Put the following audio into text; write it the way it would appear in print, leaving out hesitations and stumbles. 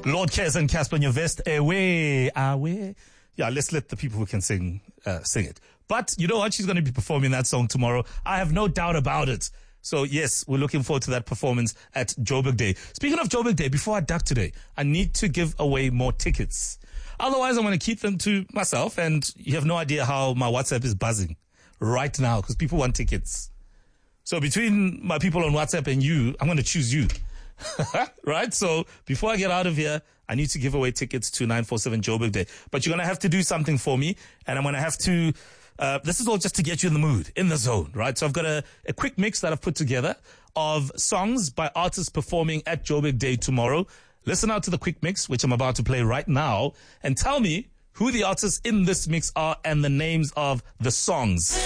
Lord Kes and Casper Nyovest, away. Yeah, let's let the people who can sing it. But you know what? She's going to be performing that song tomorrow. I have no doubt about it. So yes, we're looking forward to that performance at Joburg Day. Speaking of Joburg Day, before I duck today, I need to give away more tickets. Otherwise, I'm going to keep them to myself, and you have no idea how my WhatsApp is buzzing right now because people want tickets. So between my people on WhatsApp and you, I'm going to choose you. Right? So before I get out of here, I need to give away tickets to 947 Joburg Day. But you're going to have to do something for me, and I'm going to have to... this is all just to get you in the mood, in the zone, right? So I've got a quick mix that I've put together of songs by artists performing at Joburg Day tomorrow. Listen out to the quick mix, which I'm about to play right now, and tell me who the artists in this mix are and the names of the songs.